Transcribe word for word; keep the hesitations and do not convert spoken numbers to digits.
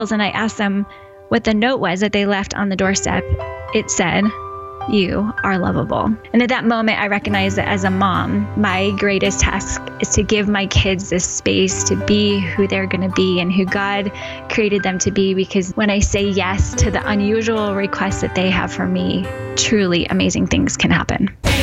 And I asked them what the note was that they left on the doorstep. It said, "You are lovable." And at that moment, I recognized that as a mom, my greatest task is to give my kids this space to be who they're going to be and who God created them to be. Because when I say yes to the unusual requests that they have for me, truly amazing things can happen.